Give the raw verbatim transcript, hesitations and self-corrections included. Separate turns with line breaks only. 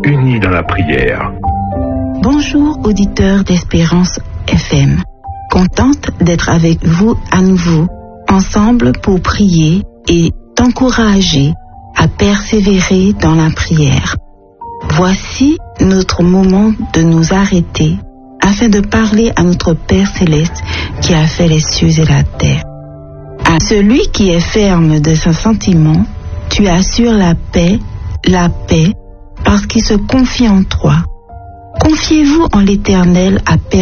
unis dans la prière.
Bonjour auditeurs d'Espérance F M. Contente d'être avec vous à nouveau, ensemble pour prier et t'encourager à persévérer dans la prière. Voici notre moment de nous arrêter afin de parler à notre Père Céleste qui a fait les cieux et la terre. À celui qui est ferme de ses sentiments, tu assures la paix, la paix, parce qu'il se confie en toi. Confiez-vous en l'Éternel à